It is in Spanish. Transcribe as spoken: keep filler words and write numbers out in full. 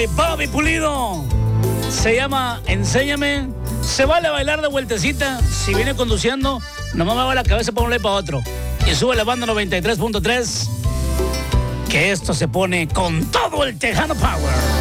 by Bobby Pulido. Se llama Enséñame. Se vale bailar de vueltecita. Si viene conduciendo, nomás me va la cabeza para un lado y para otro. Y sube la banda noventa y tres punto tres. Que esto se pone con todo el Tejano Power.